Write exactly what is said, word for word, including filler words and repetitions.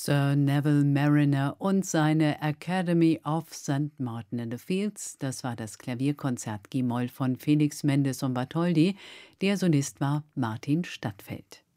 Sir Neville Marriner und seine Academy of Saint Martin in the Fields, das war das Klavierkonzert G-Moll von Felix Mendes und Bartholdy. Der Solist war Martin Stadtfeld.